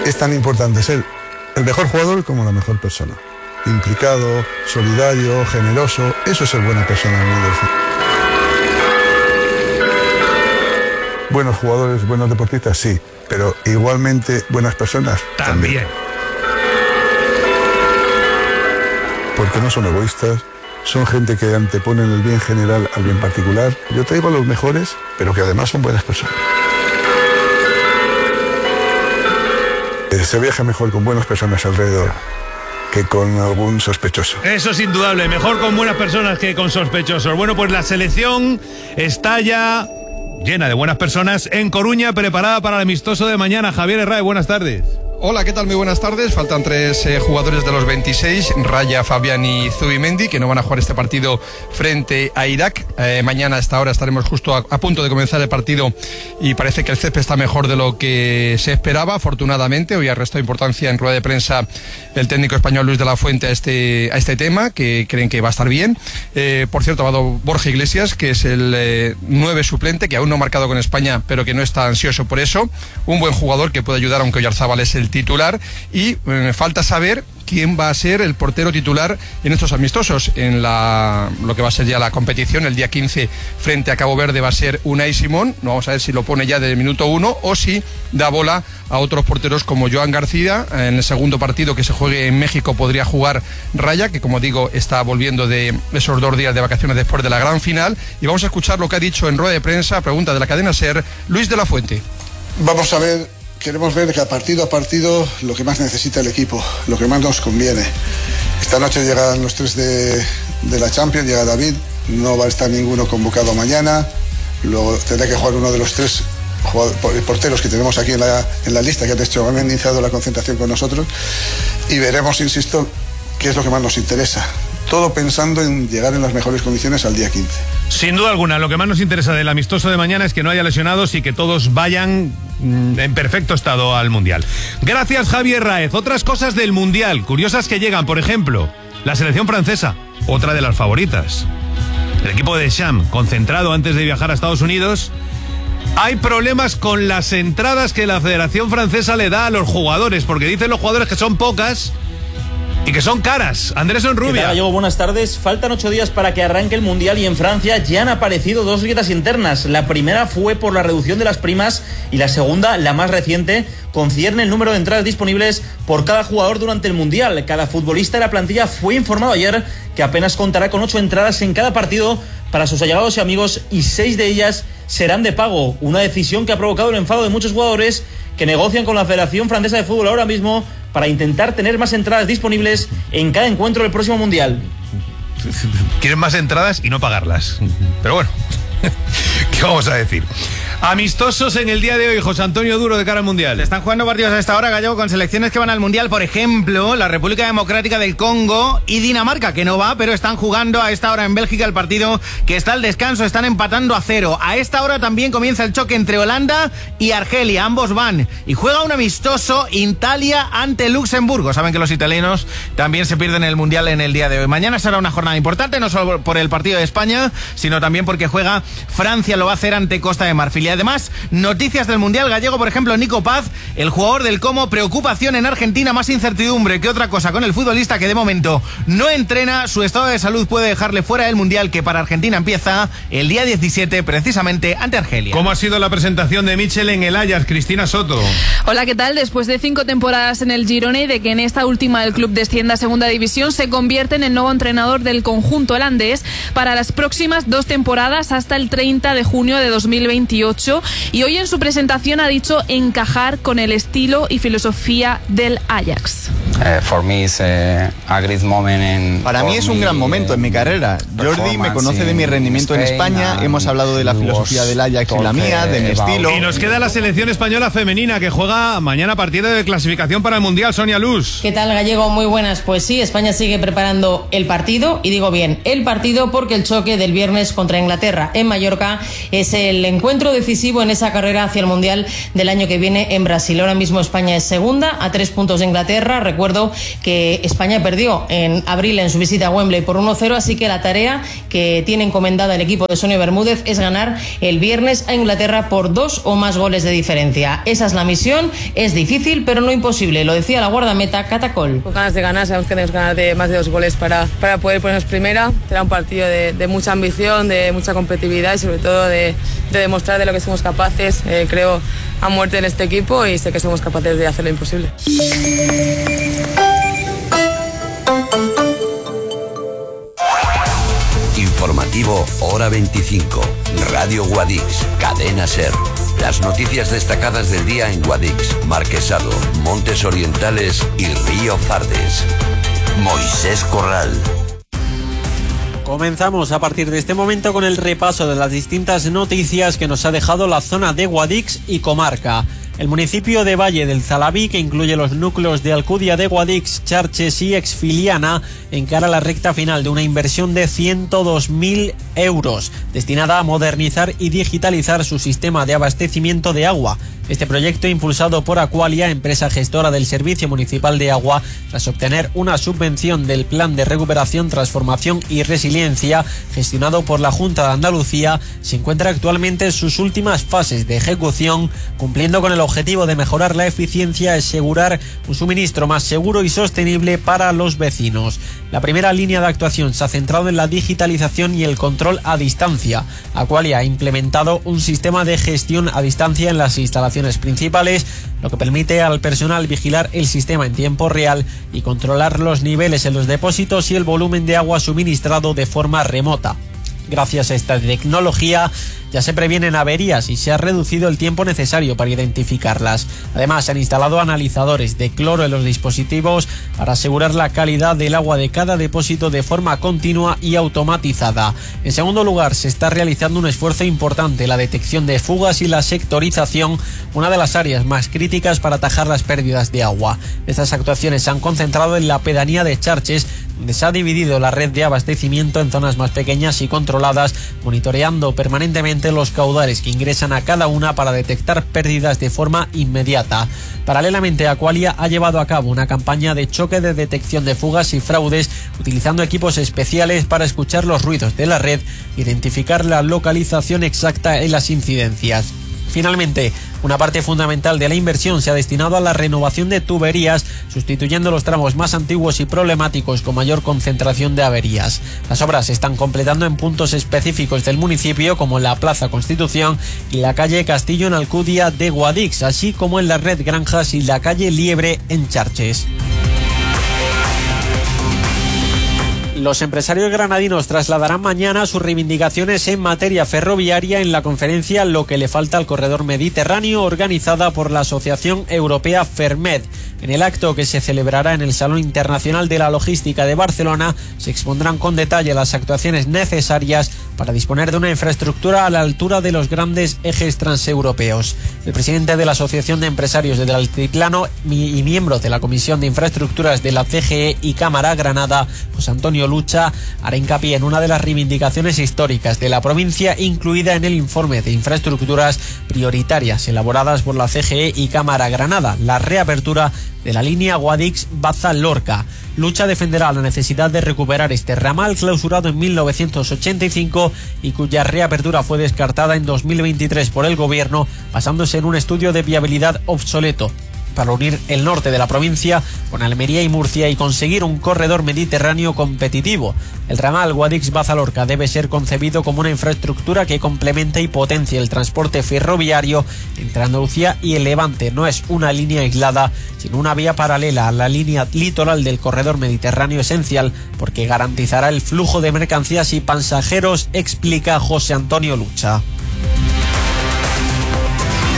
Es tan importante ser el mejor jugador como la mejor persona. Implicado, solidario, generoso, eso es ser buena persona en el mundo del fútbol. Buenos jugadores, buenos deportistas, sí, pero igualmente buenas personas también. Porque no son egoístas, son gente que anteponen el bien general al bien particular. Yo traigo a los mejores, pero que además son buenas personas. Se viaja mejor con buenas personas alrededor que con algún sospechoso. Eso es indudable, mejor con buenas personas que con sospechosos. Bueno, pues la selección está ya llena de buenas personas en Coruña, preparada para el amistoso de mañana. Javier Herrera, buenas tardes. Hola, ¿qué tal? Muy buenas tardes. Faltan 3 jugadores de los 26, Raya, Fabián y Zubimendi, que no van a jugar este partido frente a Irak. Mañana a esta hora estaremos justo a punto de comenzar el partido y parece que el césped está mejor de lo que se esperaba, afortunadamente. Hoy ha restado importancia en rueda de prensa el técnico español Luis de la Fuente a este tema, que creen que va a estar bien. Por cierto, ha dado Borja Iglesias, que es el 9 suplente, que aún no ha marcado con España, pero que no está ansioso por eso. Un buen jugador que puede ayudar, aunque Oyarzabal es el titular, y falta saber quién va a ser el portero titular en estos amistosos. En lo que va a ser ya la competición, el día 15 frente a Cabo Verde, va a ser Unai Simón. No vamos a ver si lo pone ya desde el minuto 1 o si da bola a otros porteros como Joan García. En el segundo partido que se juegue en México podría jugar Raya, que como digo está volviendo de esos 2 días de vacaciones después de la gran final. Y vamos a escuchar lo que ha dicho en rueda de prensa, pregunta de la cadena SER, Luis de la Fuente. Vamos a ver. Queremos ver que partido a partido lo que más necesita el equipo, lo que más nos conviene. Esta noche llegan los 3 de la Champions, llega David, no va a estar ninguno convocado mañana, luego tendrá que jugar uno de los 3 porteros que tenemos aquí en la lista, que han iniciado la concentración con nosotros, y veremos, insisto, qué es lo que más nos interesa. Todo pensando en llegar en las mejores condiciones al día 15. Sin duda alguna, lo que más nos interesa del amistoso de mañana es que no haya lesionados y que todos vayan en perfecto estado al Mundial. Gracias, Javier Raez. Otras cosas del Mundial, curiosas que llegan, por ejemplo, la selección francesa, otra de las favoritas. El equipo de Deschamps, concentrado antes de viajar a Estados Unidos. Hay problemas con las entradas que la Federación Francesa le da a los jugadores, porque dicen los jugadores que son pocas y que son caras. Andrés Onrubia. Gallego, buenas tardes. Faltan 8 días para que arranque el Mundial y en Francia ya han aparecido 2 grietas internas. La primera fue por la reducción de las primas y la segunda, la más reciente, concierne el número de entradas disponibles por cada jugador durante el Mundial. Cada futbolista de la plantilla fue informado ayer que apenas contará con 8 entradas en cada partido para sus allegados y amigos, y 6 de ellas serán de pago. Una decisión que ha provocado el enfado de muchos jugadores que negocian con la Federación Francesa de Fútbol ahora mismo para intentar tener más entradas disponibles en cada encuentro del próximo Mundial. Quieren más entradas y no pagarlas. Pero bueno, ¿qué vamos a decir? Amistosos en el día de hoy, José Antonio Duro, de cara al Mundial. Están jugando partidos a esta hora, Gallego, con selecciones que van al Mundial, por ejemplo, la República Democrática del Congo y Dinamarca, que no va, pero están jugando a esta hora en Bélgica el partido que está al descanso, están empatando a 0. A esta hora también comienza el choque entre Holanda y Argelia, ambos van, y juega un amistoso Italia ante Luxemburgo. Saben que los italianos también se pierden el Mundial en el día de hoy. Mañana será una jornada importante, no solo por el partido de España, sino también porque juega Francia, lo va a hacer ante Costa de Marfil. Y además, noticias del Mundial, Gallego, por ejemplo, Nico Paz, el jugador del Como, preocupación en Argentina, más incertidumbre que otra cosa con el futbolista, que de momento no entrena. Su estado de salud puede dejarle fuera del Mundial, que para Argentina empieza el día 17, precisamente ante Argelia. ¿Cómo ha sido la presentación de Michel en el Ajax, Cristina Soto? Hola, ¿qué tal? Después de 5 temporadas en el Girona y de que en esta última el club descienda a segunda división, se convierte en el nuevo entrenador del conjunto holandés para las próximas 2 temporadas hasta el 30 de junio de 2028. Y hoy en su presentación ha dicho encajar con el estilo y filosofía del Ajax. Para mí es un gran momento en mi carrera. Jordi me conoce de mi rendimiento en España, hemos hablado de la filosofía del Ajax y la mía, de mi estilo. Y nos queda la selección española femenina, que juega mañana partido de clasificación para el Mundial. Sonia Luz. ¿Qué tal, Gallego? Muy buenas. Pues sí, España sigue preparando el partido, y digo bien, el partido, porque el choque del viernes contra Inglaterra en Mallorca es el encuentro decisivo decisivo en esa carrera hacia el Mundial del año que viene en Brasil. Ahora mismo España es segunda, a 3 puntos de Inglaterra. Recuerdo que España perdió en abril en su visita a Wembley por 1-0, así que la tarea que tiene encomendada el equipo de Sonia Bermúdez es ganar el viernes a Inglaterra por 2 o más goles de diferencia. Esa es la misión, es difícil pero no imposible, lo decía la guardameta Catacol. Con ganas de ganar, sabemos que tenemos que ganar de más de 2 goles para poder ponernos primera. Será un partido de mucha ambición, de mucha competitividad y sobre todo de demostrar de lo que somos capaces. Creo a muerte en este equipo y sé que somos capaces de hacer lo imposible. Informativo Hora 25, Radio Guadix, Cadena SER. Las noticias destacadas del día en Guadix, Marquesado, Montes Orientales y Río Fardes. Moisés Corral. Comenzamos a partir de este momento con el repaso de las distintas noticias que nos ha dejado la zona de Guadix y comarca. El municipio de Valle del Zalabí, que incluye los núcleos de Alcudia de Guadix, Charches y Exfiliana, encara la recta final de una inversión de 102.000 euros, destinada a modernizar y digitalizar su sistema de abastecimiento de agua. Este proyecto, impulsado por Aqualia, empresa gestora del Servicio Municipal de Agua, tras obtener una subvención del Plan de Recuperación, Transformación y Resiliencia, gestionado por la Junta de Andalucía, se encuentra actualmente en sus últimas fases de ejecución, cumpliendo con el objetivo de mejorar la eficiencia y asegurar un suministro más seguro y sostenible para los vecinos. La primera línea de actuación se ha centrado en la digitalización y el control a distancia. Aqualia ha implementado un sistema de gestión a distancia en las instalaciones principales, lo que permite al personal vigilar el sistema en tiempo real y controlar los niveles en los depósitos y el volumen de agua suministrado de forma remota. Gracias a esta tecnología ya se previenen averías y se ha reducido el tiempo necesario para identificarlas. Además, se han instalado analizadores de cloro en los dispositivos para asegurar la calidad del agua de cada depósito de forma continua y automatizada. En segundo lugar, se está realizando un esfuerzo importante, la detección de fugas y la sectorización, una de las áreas más críticas para atajar las pérdidas de agua. Estas actuaciones se han concentrado en la pedanía de Charches, donde se ha dividido la red de abastecimiento en zonas más pequeñas y controladas, monitoreando permanentemente los caudales que ingresan a cada una para detectar pérdidas de forma inmediata. Paralelamente, Aqualia ha llevado a cabo una campaña de choque de detección de fugas y fraudes, utilizando equipos especiales para escuchar los ruidos de la red e identificar la localización exacta en las incidencias. Finalmente, una parte fundamental de la inversión se ha destinado a la renovación de tuberías, sustituyendo los tramos más antiguos y problemáticos con mayor concentración de averías. Las obras se están completando en puntos específicos del municipio, como la Plaza Constitución y la calle Castillo en Alcudia de Guadix, así como en la red Granjas y la calle Liebre en Charches. Los empresarios granadinos trasladarán mañana sus reivindicaciones en materia ferroviaria en la conferencia Lo que le falta al corredor mediterráneo, organizada por la Asociación Europea Fermed. En el acto, que se celebrará en el Salón Internacional de la Logística de Barcelona, se expondrán con detalle las actuaciones necesarias para disponer de una infraestructura a la altura de los grandes ejes transeuropeos. El presidente de la Asociación de Empresarios del Altiplano y miembro de la Comisión de Infraestructuras de la CGE y Cámara Granada, José Antonio Lucha, hará hincapié en una de las reivindicaciones históricas de la provincia, incluida en el informe de infraestructuras prioritarias elaboradas por la CGE y Cámara Granada, la reapertura de la línea Guadix-Baza-Lorca. Lucha defenderá la necesidad de recuperar este ramal clausurado en 1985 y cuya reapertura fue descartada en 2023 por el gobierno, basándose en un estudio de viabilidad obsoleto, para unir el norte de la provincia con Almería y Murcia y conseguir un corredor mediterráneo competitivo. El ramal Guadix-Baza-Lorca debe ser concebido como una infraestructura que complemente y potencie el transporte ferroviario entre Andalucía y el Levante. No es una línea aislada, sino una vía paralela a la línea litoral del corredor mediterráneo esencial, porque garantizará el flujo de mercancías y pasajeros, explica José Antonio Lucha.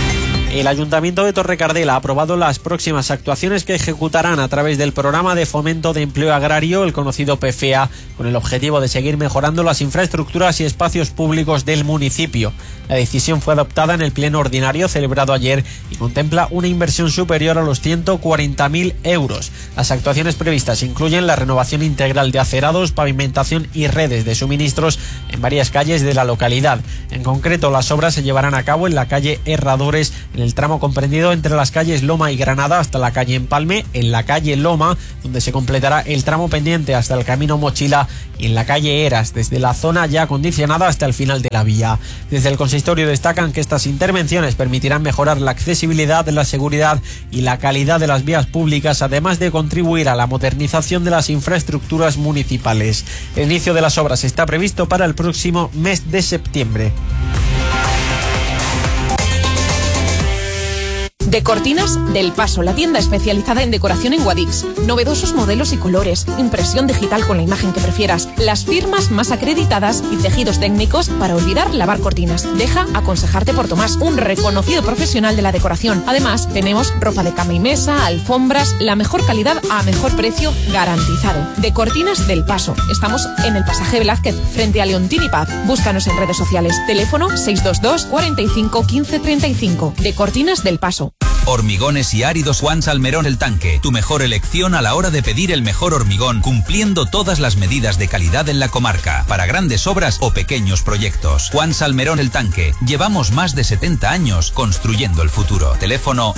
El Ayuntamiento de Torrecardela ha aprobado las próximas actuaciones que ejecutarán a través del Programa de Fomento de Empleo Agrario, el conocido PFEA, con el objetivo de seguir mejorando las infraestructuras y espacios públicos del municipio. La decisión fue adoptada en el pleno ordinario celebrado ayer y contempla una inversión superior a los 140.000 euros. Las actuaciones previstas incluyen la renovación integral de acerados, pavimentación y redes de suministros en varias calles de la localidad. En concreto, las obras se llevarán a cabo en la calle Herradores, en el tramo comprendido entre las calles Loma y Granada hasta la calle Empalme, en la calle Loma, donde se completará el tramo pendiente hasta el camino Mochila, y en la calle Eras, desde la zona ya acondicionada hasta el final de la vía. Desde el consistorio destacan que estas intervenciones permitirán mejorar la accesibilidad, la seguridad y la calidad de las vías públicas, además de contribuir a la modernización de las infraestructuras municipales. El inicio de las obras está previsto para el próximo mes de septiembre. De Cortinas del Paso, la tienda especializada en decoración en Guadix. Novedosos modelos y colores, impresión digital con la imagen que prefieras, las firmas más acreditadas y tejidos técnicos para olvidar lavar cortinas. Deja aconsejarte por Tomás, un reconocido profesional de la decoración. Además, tenemos ropa de cama y mesa, alfombras, la mejor calidad a mejor precio garantizado. De Cortinas del Paso. Estamos en el Pasaje Velázquez, frente a Leontini Paz. Búscanos en redes sociales. Teléfono 622 45 15 35. De Cortinas del Paso. Hormigones y áridos Juan Salmerón El Tanque, tu mejor elección a la hora de pedir el mejor hormigón, cumpliendo todas las medidas de calidad en la comarca, para grandes obras o pequeños proyectos. Juan Salmerón El Tanque, llevamos más de 70 años construyendo el futuro. Teléfono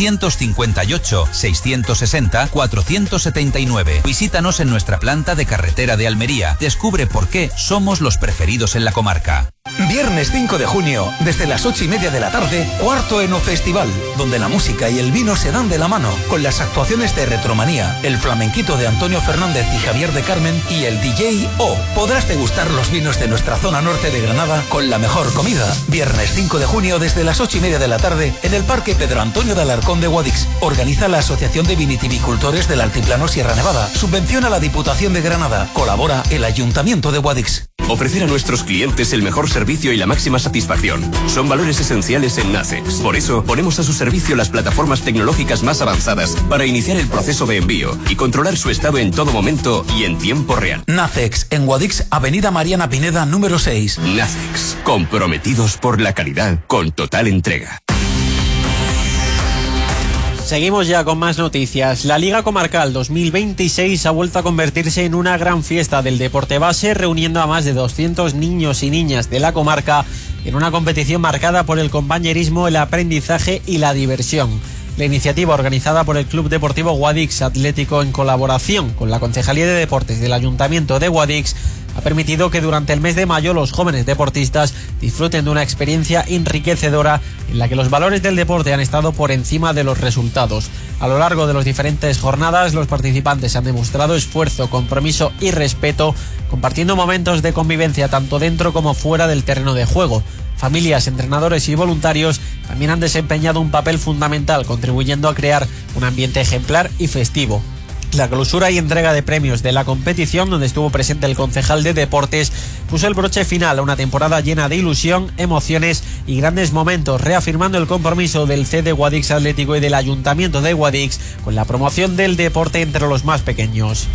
958-660-479. Visítanos en nuestra planta de carretera de Almería. Descubre por qué somos los preferidos en la comarca. Viernes 5 de junio, desde las 8:30 de la tarde, Cuarto Eno Festival, donde la música y el vino se dan de la mano, con las actuaciones de Retromanía, el flamenquito de Antonio Fernández y Javier de Carmen y el DJ O. Podrás degustar los vinos de nuestra zona norte de Granada con la mejor comida. Viernes 5 de junio, desde las 8:30 de la tarde, en el Parque Pedro Antonio de Alarcón de Guadix. Organiza la Asociación de Vinitivicultores del Altiplano Sierra Nevada. Subvenciona la Diputación de Granada. Colabora el Ayuntamiento de Guadix. Ofrecer a nuestros clientes el mejor servicio y la máxima satisfacción son valores esenciales en Nacex. Por eso, ponemos a su servicio las plataformas tecnológicas más avanzadas para iniciar el proceso de envío y controlar su estado en todo momento y en tiempo real. Nacex, en Guadix, Avenida Mariana Pineda, número 6. Nacex, comprometidos por la calidad con total entrega. Seguimos ya con más noticias. La Liga Comarcal 2026 ha vuelto a convertirse en una gran fiesta del deporte base, reuniendo a más de 200 niños y niñas de la comarca en una competición marcada por el compañerismo, el aprendizaje y la diversión. La iniciativa, organizada por el Club Deportivo Guadix Atlético en colaboración con la Concejalía de Deportes del Ayuntamiento de Guadix, ha permitido que durante el mes de mayo los jóvenes deportistas disfruten de una experiencia enriquecedora en la que los valores del deporte han estado por encima de los resultados. A lo largo de las diferentes jornadas, los participantes han demostrado esfuerzo, compromiso y respeto, compartiendo momentos de convivencia tanto dentro como fuera del terreno de juego. Familias, entrenadores y voluntarios también han desempeñado un papel fundamental, contribuyendo a crear un ambiente ejemplar y festivo. La clausura y entrega de premios de la competición, donde estuvo presente el concejal de Deportes, puso el broche final a una temporada llena de ilusión, emociones y grandes momentos, reafirmando el compromiso del CD Guadix Atlético y del Ayuntamiento de Guadix con la promoción del deporte entre los más pequeños.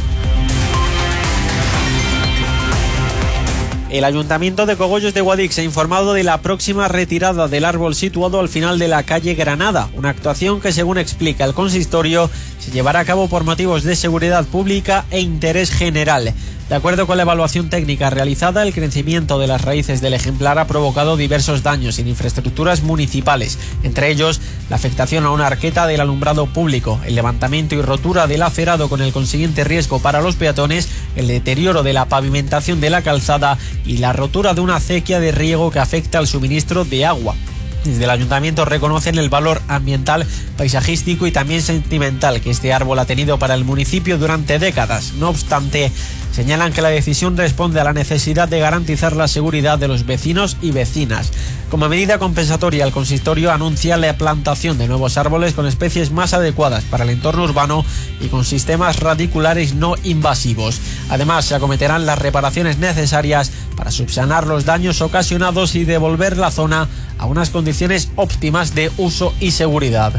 El Ayuntamiento de Cogollos de Guadix ha informado de la próxima retirada del árbol situado al final de la calle Granada, una actuación que, según explica el consistorio, se llevará a cabo por motivos de seguridad pública e interés general. De acuerdo con la evaluación técnica realizada, el crecimiento de las raíces del ejemplar ha provocado diversos daños en infraestructuras municipales, entre ellos la afectación a una arqueta del alumbrado público, el levantamiento y rotura del acerado con el consiguiente riesgo para los peatones, el deterioro de la pavimentación de la calzada y la rotura de una acequia de riego que afecta al suministro de agua. Desde el Ayuntamiento reconocen el valor ambiental, paisajístico y también sentimental que este árbol ha tenido para el municipio durante décadas. No obstante, señalan que la decisión responde a la necesidad de garantizar la seguridad de los vecinos y vecinas. Como medida compensatoria, el consistorio anuncia la plantación de nuevos árboles con especies más adecuadas para el entorno urbano y con sistemas radiculares no invasivos. Además, se acometerán las reparaciones necesarias para subsanar los daños ocasionados y devolver la zona a unas condiciones óptimas de uso y seguridad.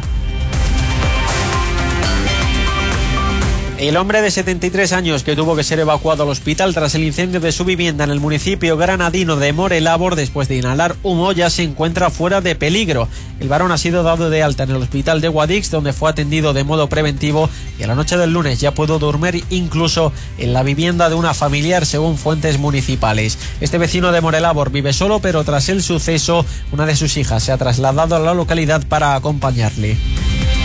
El hombre de 73 años que tuvo que ser evacuado al hospital tras el incendio de su vivienda en el municipio granadino de Morelabor después de inhalar humo ya se encuentra fuera de peligro. El varón ha sido dado de alta en el hospital de Guadix, donde fue atendido de modo preventivo, y a la noche del lunes ya pudo dormir incluso en la vivienda de una familiar, según fuentes municipales. Este vecino de Morelabor vive solo, pero tras el suceso una de sus hijas se ha trasladado a la localidad para acompañarle.